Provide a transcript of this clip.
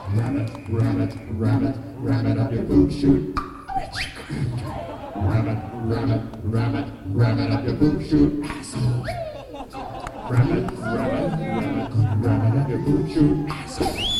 Ram it, ram it, ram it, ram it up your boot chute. Ram it, ram it, ram it, ram it up your boot chute. Asshole. Ram it, ram it, ram it, ram it up your boot chute. Asshole.